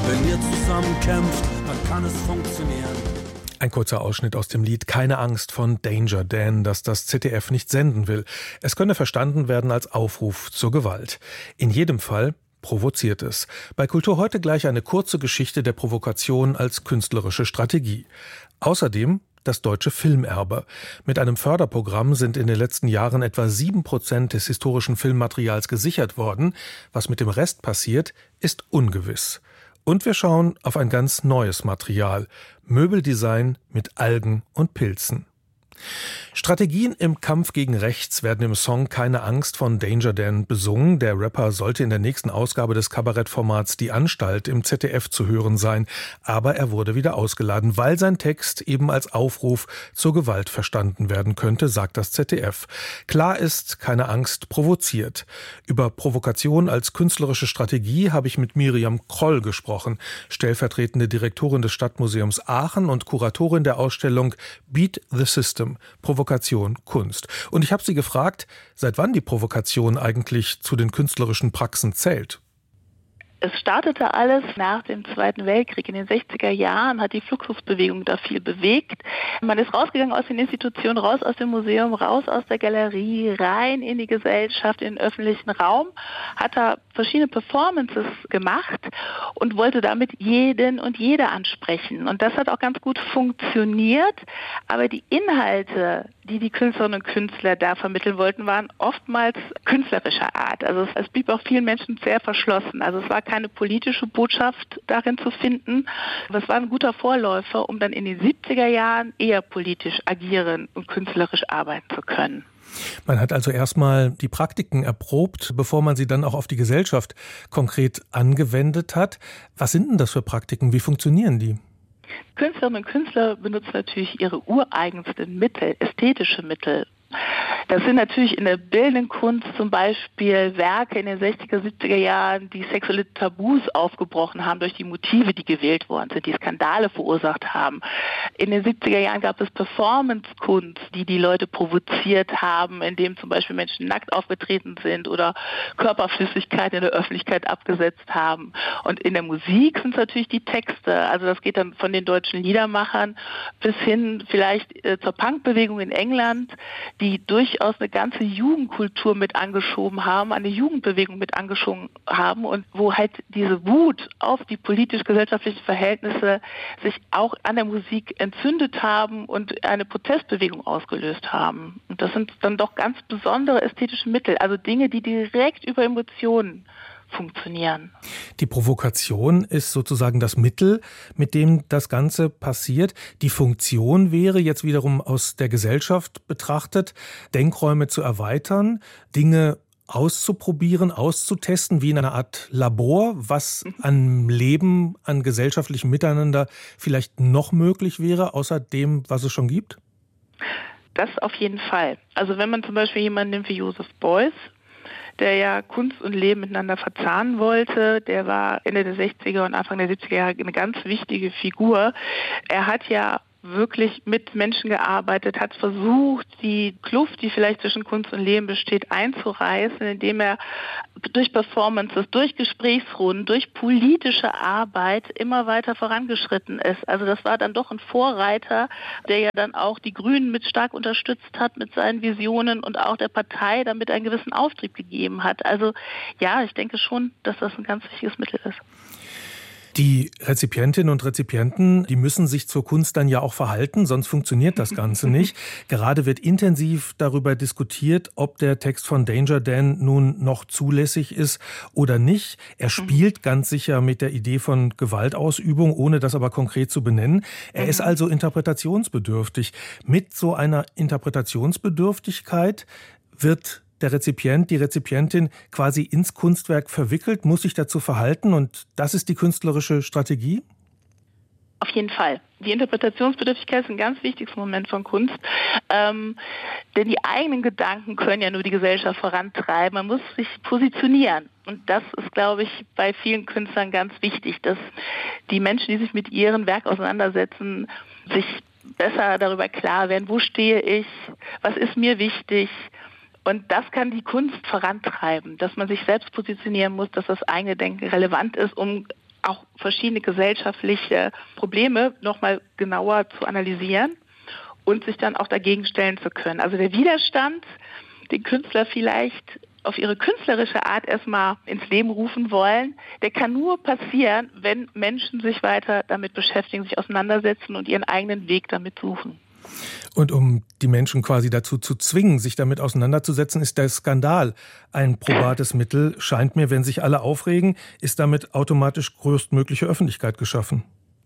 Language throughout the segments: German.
Wenn ihr zusammen kämpft, dann kann es funktionieren. Ein kurzer Ausschnitt aus dem Lied »Keine Angst« von Danger Dan, das das ZDF nicht senden will. Es könne verstanden werden als Aufruf zur Gewalt. In jedem Fall provoziert es. Bei Kultur heute gleich eine kurze Geschichte der Provokation als künstlerische Strategie. Außerdem das deutsche Filmerbe. Mit einem Förderprogramm sind in den letzten Jahren etwa 7% des historischen Filmmaterials gesichert worden. Was mit dem Rest passiert, ist ungewiss. Und wir schauen auf ein ganz neues Material. Möbeldesign mit Algen und Pilzen. Strategien im Kampf gegen Rechts werden im Song »Keine Angst« von Danger Dan besungen. Der Rapper sollte in der nächsten Ausgabe des Kabarettformats Die Anstalt im ZDF zu hören sein. Aber er wurde wieder ausgeladen, weil sein Text eben als Aufruf zur Gewalt verstanden werden könnte, sagt das ZDF. Klar ist, »Keine Angst« provoziert. Über Provokation als künstlerische Strategie habe ich mit Miriam Kroll gesprochen, stellvertretende Direktorin des Stadtmuseums Aachen und Kuratorin der Ausstellung Beat the System. Provokation, Kunst. Und ich habe sie gefragt, seit wann die Provokation eigentlich zu den künstlerischen Praxen zählt. Es startete alles nach dem Zweiten Weltkrieg. In den 60er Jahren hat die Fluxusbewegung da viel bewegt. Man ist rausgegangen aus den Institutionen, raus aus dem Museum, raus aus der Galerie, rein in die Gesellschaft, in den öffentlichen Raum, hat da verschiedene Performances gemacht und wollte damit jeden und jede ansprechen. Und das hat auch ganz gut funktioniert, aber die Inhalte, die die Künstlerinnen und Künstler da vermitteln wollten, waren oftmals künstlerischer Art. Also es blieb auch vielen Menschen sehr verschlossen. Also es war keine politische Botschaft darin zu finden, aber es war ein guter Vorläufer, um dann in den 70er Jahren eher politisch agieren und künstlerisch arbeiten zu können. Man hat also erstmal die Praktiken erprobt, bevor man sie dann auch auf die Gesellschaft konkret angewendet hat. Was sind denn das für Praktiken? Wie funktionieren die? Künstlerinnen und Künstler benutzen natürlich ihre ureigensten Mittel, ästhetische Mittel. Das sind natürlich in der bildenden Kunst zum Beispiel Werke in den 60er, 70er Jahren, die sexuelle Tabus aufgebrochen haben durch die Motive, die gewählt worden sind, die Skandale verursacht haben. In den 70er Jahren gab es Performance-Kunst, die die Leute provoziert haben, indem zum Beispiel Menschen nackt aufgetreten sind oder Körperflüssigkeit in der Öffentlichkeit abgesetzt haben. Und in der Musik sind es natürlich die Texte. Also das geht dann von den deutschen Liedermachern bis hin vielleicht zur Punkbewegung in England, die durchaus eine ganze Jugendkultur mit angeschoben haben, eine Jugendbewegung mit angeschoben haben und wo halt diese Wut auf die politisch-gesellschaftlichen Verhältnisse sich auch an der Musik entzündet haben und eine Protestbewegung ausgelöst haben. Und das sind dann doch ganz besondere ästhetische Mittel, also Dinge, die direkt über Emotionen funktionieren. Die Provokation ist sozusagen das Mittel, mit dem das Ganze passiert. Die Funktion wäre jetzt wiederum aus der Gesellschaft betrachtet, Denkräume zu erweitern, Dinge auszuprobieren, auszutesten, wie in einer Art Labor, was an Leben, an gesellschaftlichem Miteinander vielleicht noch möglich wäre, außer dem, was es schon gibt? Das auf jeden Fall. Also wenn man zum Beispiel jemanden nimmt wie Joseph Beuys, der ja Kunst und Leben miteinander verzahnen wollte. Der war Ende der 60er und Anfang der 70er Jahre eine ganz wichtige Figur. Er hat ja wirklich mit Menschen gearbeitet, hat versucht, die Kluft, die vielleicht zwischen Kunst und Leben besteht, einzureißen, indem er durch Performances, durch Gesprächsrunden, durch politische Arbeit immer weiter vorangeschritten ist. Also das war dann doch ein Vorreiter, der ja dann auch die Grünen mit stark unterstützt hat mit seinen Visionen und auch der Partei damit einen gewissen Auftrieb gegeben hat. Also ja, ich denke schon, dass das ein ganz wichtiges Mittel ist. Die Rezipientinnen und Rezipienten, die müssen sich zur Kunst dann ja auch verhalten, sonst funktioniert das Ganze nicht. Gerade wird intensiv darüber diskutiert, ob der Text von Danger Dan nun noch zulässig ist oder nicht. Er spielt ganz sicher mit der Idee von Gewaltausübung, ohne das aber konkret zu benennen. Er ist also interpretationsbedürftig. Mit so einer Interpretationsbedürftigkeit wird der Rezipient, die Rezipientin quasi ins Kunstwerk verwickelt, muss sich dazu verhalten und das ist die künstlerische Strategie? Auf jeden Fall. Die Interpretationsbedürftigkeit ist ein ganz wichtiges Moment von Kunst, denn die eigenen Gedanken können ja nur die Gesellschaft vorantreiben. Man muss sich positionieren und das ist, glaube ich, bei vielen Künstlern ganz wichtig, dass die Menschen, die sich mit ihrem Werk auseinandersetzen, sich besser darüber klar werden, wo stehe ich, was ist mir wichtig. Und das kann die Kunst vorantreiben, dass man sich selbst positionieren muss, dass das eigene Denken relevant ist, um auch verschiedene gesellschaftliche Probleme nochmal genauer zu analysieren und sich dann auch dagegen stellen zu können. Also der Widerstand, den Künstler vielleicht auf ihre künstlerische Art erstmal ins Leben rufen wollen, der kann nur passieren, wenn Menschen sich weiter damit beschäftigen, sich auseinandersetzen und ihren eigenen Weg damit suchen. Und um die Menschen quasi dazu zu zwingen, sich damit auseinanderzusetzen, ist der Skandal ein probates Mittel. Scheint mir, wenn sich alle aufregen, ist damit automatisch größtmögliche Öffentlichkeit geschaffen.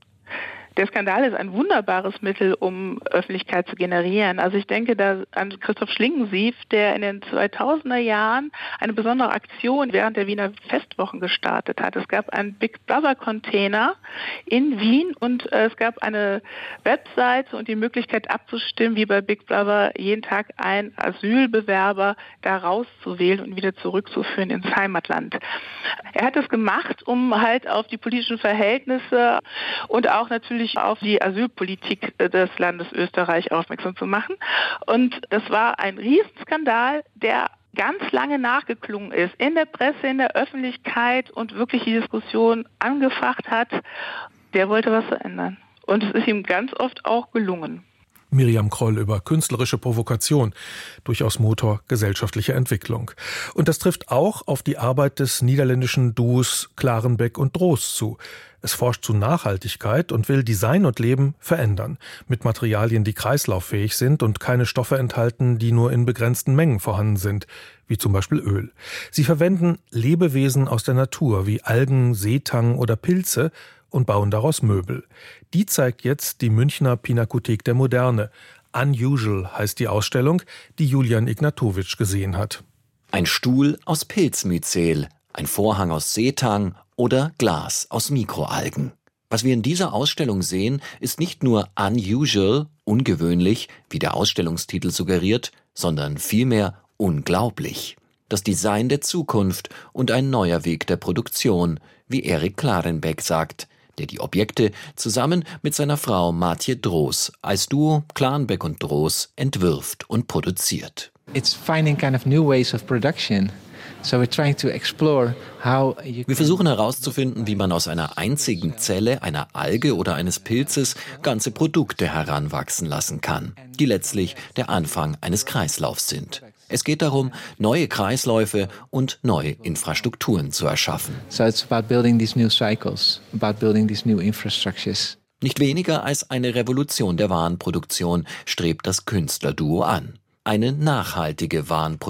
Der Skandal ist ein wunderbares Mittel, um Öffentlichkeit zu generieren. Also ich denke da an Christoph Schlingensief, der in den 2000er Jahren eine besondere Aktion während der Wiener Festwochen gestartet hat. Es gab einen Big Brother Container in Wien und es gab eine Webseite und die Möglichkeit abzustimmen, wie bei Big Brother jeden Tag ein Asylbewerber da rauszuwählen und wieder zurückzuführen ins Heimatland. Er hat das gemacht, um halt auf die politischen Verhältnisse und auch natürlich auf die Asylpolitik des Landes Österreich aufmerksam zu machen. Und das war ein Riesenskandal, der ganz lange nachgeklungen ist, in der Presse, in der Öffentlichkeit und wirklich die Diskussion angefacht hat. Der wollte was verändern. Und es ist ihm ganz oft auch gelungen. Miriam Kroll über künstlerische Provokation, durchaus Motor gesellschaftlicher Entwicklung. Und das trifft auch auf die Arbeit des niederländischen Duos Klarenbeck und Droos zu. Es forscht zu Nachhaltigkeit und will Design und Leben verändern, mit Materialien, die kreislauffähig sind und keine Stoffe enthalten, die nur in begrenzten Mengen vorhanden sind, wie zum Beispiel Öl. Sie verwenden Lebewesen aus der Natur, wie Algen, Seetang oder Pilze, und bauen daraus Möbel. Die zeigt jetzt die Münchner Pinakothek der Moderne. Unusual heißt die Ausstellung, die Julian Ignatowitsch gesehen hat. Ein Stuhl aus Pilzmyzel, ein Vorhang aus Seetang oder Glas aus Mikroalgen. Was wir in dieser Ausstellung sehen, ist nicht nur unusual, ungewöhnlich, wie der Ausstellungstitel suggeriert, sondern vielmehr unglaublich. Das Design der Zukunft und ein neuer Weg der Produktion, wie Erik Klarenbeck sagt, der die Objekte zusammen mit seiner Frau Maartje Droos als Duo Klarenbeck und Droos entwirft und produziert. It's finding kind of new ways of production. So we're trying to explore how Wir versuchen herauszufinden, wie man aus einer einzigen Zelle, einer Alge oder eines Pilzes ganze Produkte heranwachsen lassen kann, die letztlich der Anfang eines Kreislaufs sind. Es geht darum, neue Kreisläufe und neue Infrastrukturen zu erschaffen. So it's about building these new cycles, about building these new infrastructures. Nicht weniger als eine Revolution der Warenproduktion strebt das Künstlerduo an. Eine nachhaltige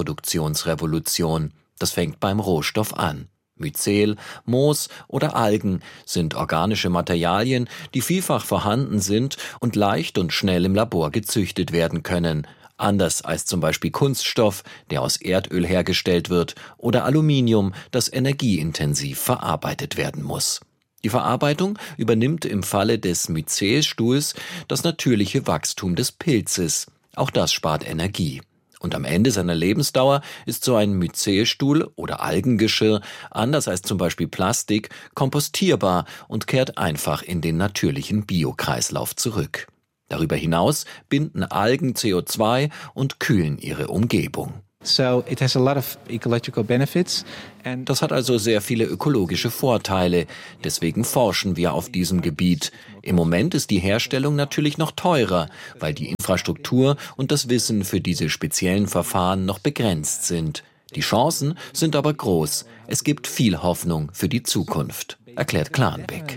Warenproduktionsrevolution. Das fängt beim Rohstoff an. Myzel, Moos oder Algen sind organische Materialien, die vielfach vorhanden sind und leicht und schnell im Labor gezüchtet werden können. Anders als zum Beispiel Kunststoff, der aus Erdöl hergestellt wird, oder Aluminium, das energieintensiv verarbeitet werden muss. Die Verarbeitung übernimmt im Falle des Myzelstuhls das natürliche Wachstum des Pilzes. Auch das spart Energie. Und am Ende seiner Lebensdauer ist so ein Myzelstuhl oder Algengeschirr, anders als zum Beispiel Plastik, kompostierbar und kehrt einfach in den natürlichen Biokreislauf zurück. Darüber hinaus binden Algen CO2 und kühlen ihre Umgebung. So it has a lot of ecological benefits. Das hat also sehr viele ökologische Vorteile. Deswegen forschen wir auf diesem Gebiet. Im Moment ist die Herstellung natürlich noch teurer, weil die Infrastruktur und das Wissen für diese speziellen Verfahren noch begrenzt sind. Die Chancen sind aber groß. Es gibt viel Hoffnung für die Zukunft, erklärt Klarenbeck.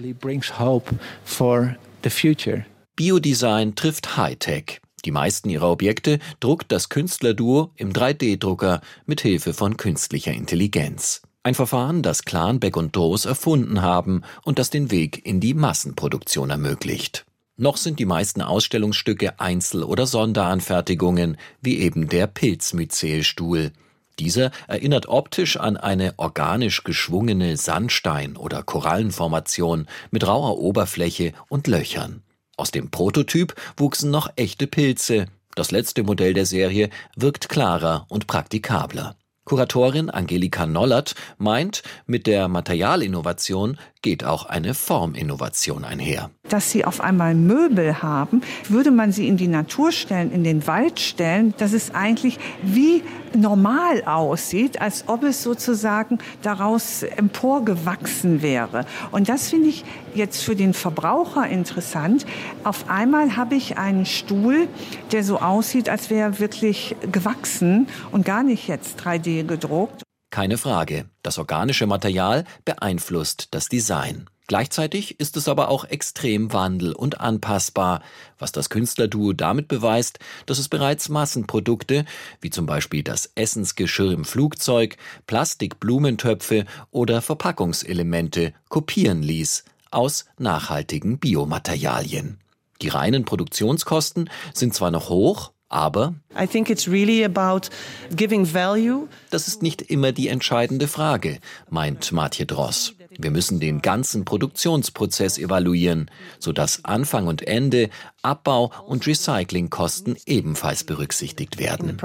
Biodesign trifft Hightech. Die meisten ihrer Objekte druckt das Künstlerduo im 3D-Drucker mit Hilfe von künstlicher Intelligenz. Ein Verfahren, das Klarenbeck und Droos erfunden haben und das den Weg in die Massenproduktion ermöglicht. Noch sind die meisten Ausstellungsstücke Einzel- oder Sonderanfertigungen, wie eben der Pilzmyzelstuhl. Dieser erinnert optisch an eine organisch geschwungene Sandstein- oder Korallenformation mit rauer Oberfläche und Löchern. Aus dem Prototyp wuchsen noch echte Pilze. Das letzte Modell der Serie wirkt klarer und praktikabler. Kuratorin Angelika Nollert meint, mit der Materialinnovation geht auch eine Forminnovation einher. dass sie auf einmal Möbel haben. Würde man sie in die Natur stellen, in den Wald stellen, dass es eigentlich wie normal aussieht, als ob es sozusagen daraus emporgewachsen wäre. Und das finde ich jetzt für den Verbraucher interessant. Auf einmal habe ich einen Stuhl, der so aussieht, als wäre er wirklich gewachsen und gar nicht jetzt 3D gedruckt. Keine Frage, das organische Material beeinflusst das Design. Gleichzeitig ist es aber auch extrem wandel- und anpassbar, was das Künstlerduo damit beweist, dass es bereits Massenprodukte, wie zum Beispiel das Essensgeschirr im Flugzeug, Plastikblumentöpfe oder Verpackungselemente kopieren ließ aus nachhaltigen Biomaterialien. Die reinen Produktionskosten sind zwar noch hoch, aber I think it's really about giving value. Das ist nicht immer die entscheidende Frage, meint Martje Dross. Wir müssen den ganzen Produktionsprozess evaluieren, sodass Anfang und Ende, Abbau und Recyclingkosten ebenfalls berücksichtigt werden.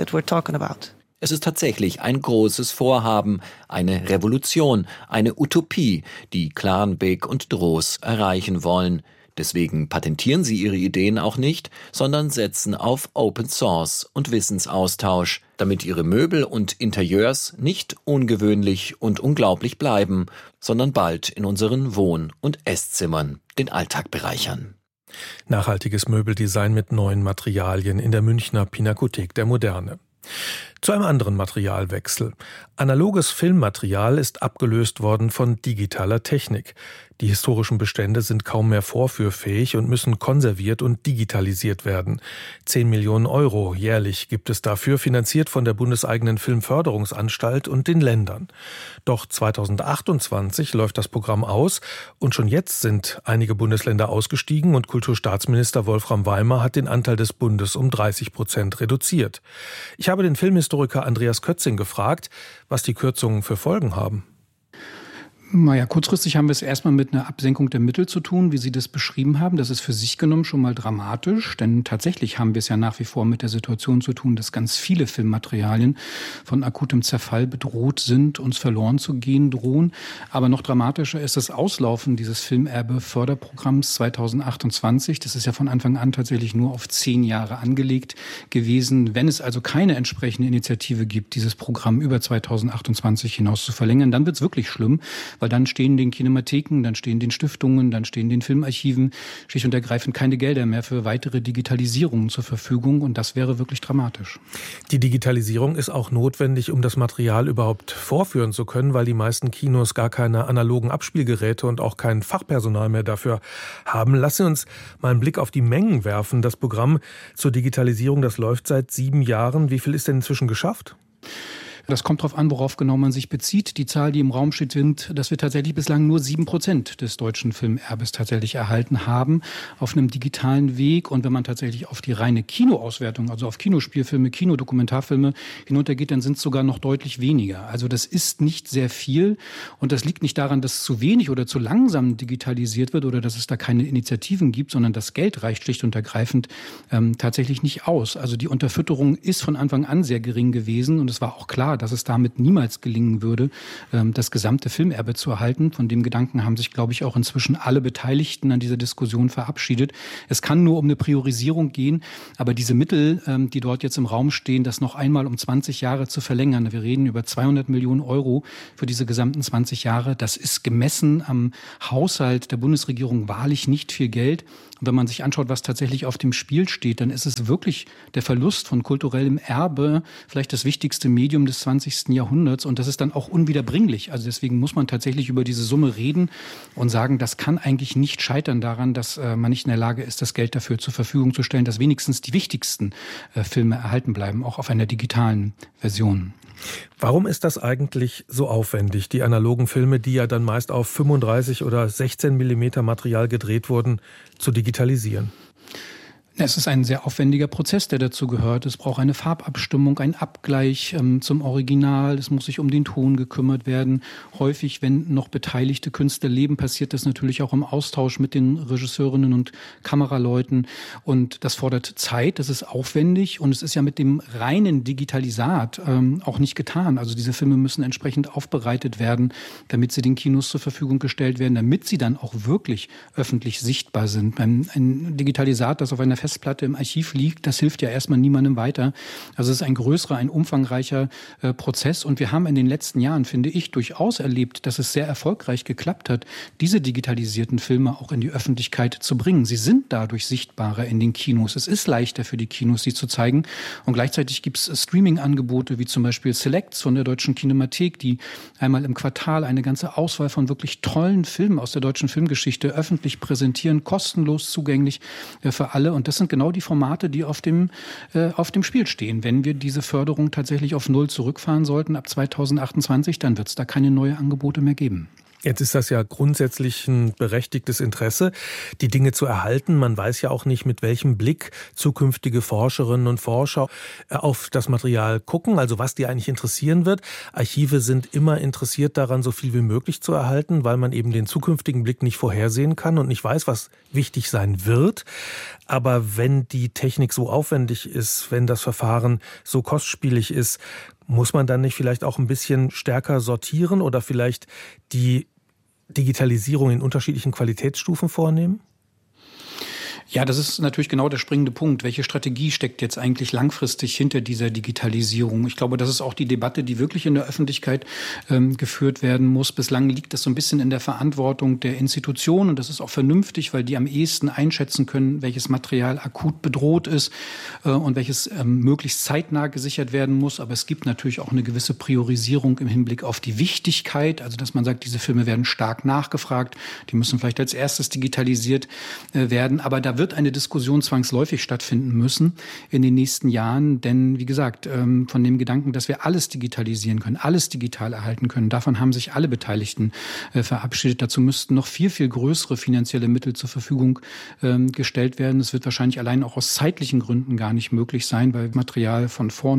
Es ist tatsächlich ein großes Vorhaben, eine Revolution, eine Utopie, die Klarenbeek und Dross erreichen wollen. Deswegen patentieren sie ihre Ideen auch nicht, sondern setzen auf Open Source und Wissensaustausch, damit ihre Möbel und Interieurs nicht ungewöhnlich und unglaublich bleiben, sondern bald in unseren Wohn- und Esszimmern den Alltag bereichern. Nachhaltiges Möbeldesign mit neuen Materialien in der Münchner Pinakothek der Moderne. Zu einem anderen Materialwechsel. Analoges Filmmaterial ist abgelöst worden von digitaler Technik. Die historischen Bestände sind kaum mehr vorführfähig und müssen konserviert und digitalisiert werden. 10 Millionen Euro jährlich gibt es dafür, finanziert von der bundeseigenen Filmförderungsanstalt und den Ländern. Doch 2028 läuft das Programm aus und schon jetzt sind einige Bundesländer ausgestiegen und Kulturstaatsminister Wolfram Weimar hat den Anteil des Bundes um 30% reduziert. Ich habe den Filmhistoriker Andreas Kötzing gefragt, was die Kürzungen für Folgen haben. Naja, kurzfristig haben wir es erstmal mit einer Absenkung der Mittel zu tun, wie Sie das beschrieben haben. Das ist für sich genommen schon mal dramatisch, denn tatsächlich haben wir es ja nach wie vor mit der Situation zu tun, dass ganz viele Filmmaterialien von akutem Zerfall bedroht sind, uns verloren zu gehen drohen. Aber noch dramatischer ist das Auslaufen dieses Filmerbe-Förderprogramms 2028. Das ist ja von Anfang an tatsächlich nur auf 10 Jahre angelegt gewesen. Wenn es also keine entsprechende Initiative gibt, dieses Programm über 2028 hinaus zu verlängern, dann wird es wirklich schlimm. Weil dann stehen den Kinematheken, dann stehen den Stiftungen, dann stehen den Filmarchiven schlicht und ergreifend keine Gelder mehr für weitere Digitalisierungen zur Verfügung. Und das wäre wirklich dramatisch. Die Digitalisierung ist auch notwendig, um das Material überhaupt vorführen zu können, weil die meisten Kinos gar keine analogen Abspielgeräte und auch kein Fachpersonal mehr dafür haben. Lassen Sie uns mal einen Blick auf die Mengen werfen. Das Programm zur Digitalisierung, das läuft seit 7 Jahren. Wie viel ist denn inzwischen geschafft? Das kommt darauf an, worauf genau man sich bezieht. Die Zahl, die im Raum steht, sind, dass wir tatsächlich bislang nur 7% des deutschen Filmerbes tatsächlich erhalten haben auf einem digitalen Weg. Und wenn man tatsächlich auf die reine Kinoauswertung, also auf Kinospielfilme, Kinodokumentarfilme hinuntergeht, dann sind es sogar noch deutlich weniger. Also das ist nicht sehr viel. Und das liegt nicht daran, dass zu wenig oder zu langsam digitalisiert wird oder dass es da keine Initiativen gibt, sondern das Geld reicht schlicht und ergreifend tatsächlich nicht aus. Also die Unterfütterung ist von Anfang an sehr gering gewesen. Und es war auch klar, dass es damit niemals gelingen würde, das gesamte Filmerbe zu erhalten. Von dem Gedanken haben sich, glaube ich, auch inzwischen alle Beteiligten an dieser Diskussion verabschiedet. Es kann nur um eine Priorisierung gehen, aber diese Mittel, die dort jetzt im Raum stehen, das noch einmal um 20 Jahre zu verlängern, wir reden über 200 Millionen Euro für diese gesamten 20 Jahre, das ist gemessen am Haushalt der Bundesregierung wahrlich nicht viel Geld. Und wenn man sich anschaut, was tatsächlich auf dem Spiel steht, dann ist es wirklich der Verlust von kulturellem Erbe, vielleicht das wichtigste Medium des 20. Jahrhunderts. Und das ist dann auch unwiederbringlich. Also deswegen muss man tatsächlich über diese Summe reden und sagen, das kann eigentlich nicht scheitern daran, dass man nicht in der Lage ist, das Geld dafür zur Verfügung zu stellen, dass wenigstens die wichtigsten Filme erhalten bleiben, auch auf einer digitalen Version. Warum ist das eigentlich so aufwendig, die analogen Filme, die ja dann meist auf 35 oder 16 mm Material gedreht wurden, zu digitalisieren? Es ist ein sehr aufwendiger Prozess, der dazu gehört. Es braucht eine Farbabstimmung, einen Abgleich zum Original. Es muss sich um den Ton gekümmert werden. Häufig, wenn noch beteiligte Künstler leben, passiert das natürlich auch im Austausch mit den Regisseurinnen und Kameraleuten. Und das fordert Zeit, das ist aufwendig. Und es ist ja mit dem reinen Digitalisat auch nicht getan. Also diese Filme müssen entsprechend aufbereitet werden, damit sie den Kinos zur Verfügung gestellt werden, damit sie dann auch wirklich öffentlich sichtbar sind. Ein Digitalisat, das auf einer Festplatte im Archiv liegt, das hilft ja erstmal niemandem weiter. Also es ist ein größerer, ein umfangreicher Prozess. Und wir haben in den letzten Jahren, finde ich, durchaus erlebt, dass es sehr erfolgreich geklappt hat, diese digitalisierten Filme auch in die Öffentlichkeit zu bringen. Sie sind dadurch sichtbarer in den Kinos. Es ist leichter für die Kinos, sie zu zeigen. Und gleichzeitig gibt es Streaming-Angebote, wie zum Beispiel Selects von der Deutschen Kinemathek, die einmal im Quartal eine ganze Auswahl von wirklich tollen Filmen aus der deutschen Filmgeschichte öffentlich präsentieren, kostenlos zugänglich für alle. Und das sind genau die Formate, die auf dem Spiel stehen. Wenn wir diese Förderung tatsächlich auf Null zurückfahren sollten ab 2028, dann wird es da keine neuen Angebote mehr geben. Jetzt ist das ja grundsätzlich ein berechtigtes Interesse, die Dinge zu erhalten. Man weiß ja auch nicht, mit welchem Blick zukünftige Forscherinnen und Forscher auf das Material gucken, also was die eigentlich interessieren wird. Archive sind immer interessiert daran, so viel wie möglich zu erhalten, weil man eben den zukünftigen Blick nicht vorhersehen kann und nicht weiß, was wichtig sein wird. Aber wenn die Technik so aufwendig ist, wenn das Verfahren so kostspielig ist, muss man dann nicht vielleicht auch ein bisschen stärker sortieren oder vielleicht die Digitalisierung in unterschiedlichen Qualitätsstufen vornehmen? Ja, das ist natürlich genau der springende Punkt. Welche Strategie steckt jetzt eigentlich langfristig hinter dieser Digitalisierung? Ich glaube, das ist auch die Debatte, die wirklich in der Öffentlichkeit geführt werden muss. Bislang liegt das so ein bisschen in der Verantwortung der Institutionen und das ist auch vernünftig, weil die am ehesten einschätzen können, welches Material akut bedroht ist und welches möglichst zeitnah gesichert werden muss. Aber es gibt natürlich auch eine gewisse Priorisierung im Hinblick auf die Wichtigkeit, also dass man sagt, diese Filme werden stark nachgefragt, die müssen vielleicht als erstes digitalisiert werden, aber da wird eine Diskussion zwangsläufig stattfinden müssen in den nächsten Jahren. Denn wie gesagt, von dem Gedanken, dass wir alles digitalisieren können, alles digital erhalten können, davon haben sich alle Beteiligten verabschiedet. Dazu müssten noch viel, viel größere finanzielle Mittel zur Verfügung gestellt werden. Das wird wahrscheinlich allein auch aus zeitlichen Gründen gar nicht möglich sein, weil Material von vor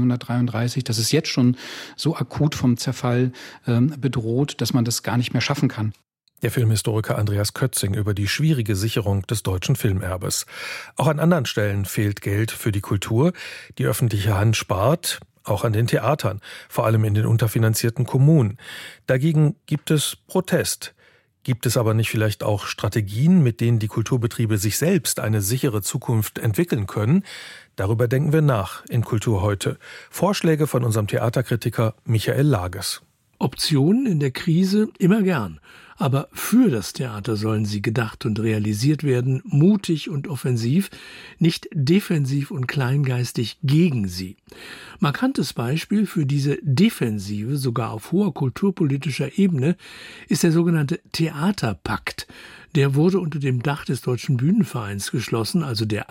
1933, das ist jetzt schon so akut vom Zerfall bedroht, dass man das gar nicht mehr schaffen kann. Der Filmhistoriker Andreas Kötzing über die schwierige Sicherung des deutschen Filmerbes. Auch an anderen Stellen fehlt Geld für die Kultur. Die öffentliche Hand spart, auch an den Theatern, vor allem in den unterfinanzierten Kommunen. Dagegen gibt es Protest. Gibt es aber nicht vielleicht auch Strategien, mit denen die Kulturbetriebe sich selbst eine sichere Zukunft entwickeln können? Darüber denken wir nach in Kultur heute. Vorschläge von unserem Theaterkritiker Michael Lages. Optionen in der Krise immer gern. Aber für das Theater sollen sie gedacht und realisiert werden, mutig und offensiv, nicht defensiv und kleingeistig gegen sie. Markantes Beispiel für diese Defensive, sogar auf hoher kulturpolitischer Ebene, ist der sogenannte Theaterpakt. Der wurde unter dem Dach des Deutschen Bühnenvereins geschlossen, also der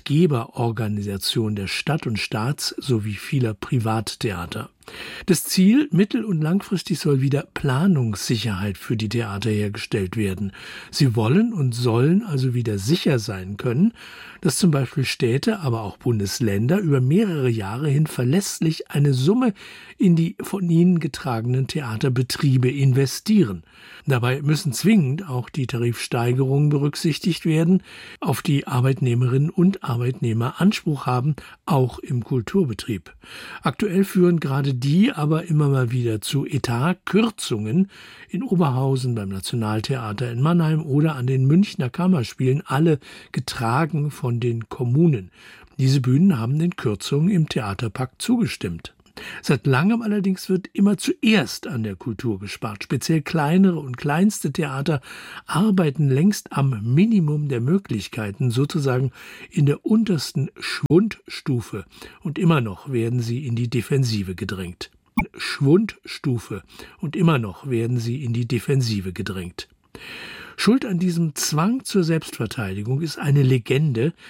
Arbeitgeberorganisation der Stadt und Staats sowie vieler Privattheater. Das Ziel, mittel- und langfristig soll wieder Planungssicherheit für die Theater hergestellt werden. Sie wollen und sollen also wieder sicher sein können, dass zum Beispiel Städte, aber auch Bundesländer über mehrere Jahre hin verlässlich eine Summe in die von ihnen getragenen Theaterbetriebe investieren. Dabei müssen zwingend auch die Tarifsteigerungen berücksichtigt werden, auf die Arbeitnehmerinnen und Arbeitnehmer Anspruch haben, auch im Kulturbetrieb. Aktuell führen gerade die aber immer mal wieder zu Etatkürzungen in Oberhausen, beim Nationaltheater in Mannheim oder an den Münchner Kammerspielen, alle getragen von den Kommunen. Diese Bühnen haben den Kürzungen im Theaterpakt zugestimmt. Seit langem allerdings wird immer zuerst an der Kultur gespart. Speziell kleinere und kleinste Theater arbeiten längst am Minimum der Möglichkeiten, sozusagen in der untersten Schwundstufe. Und immer noch werden sie in die Defensive gedrängt. Schwundstufe. Und immer noch werden sie in die Defensive gedrängt. Schuld an diesem Zwang zur Selbstverteidigung ist eine Legende,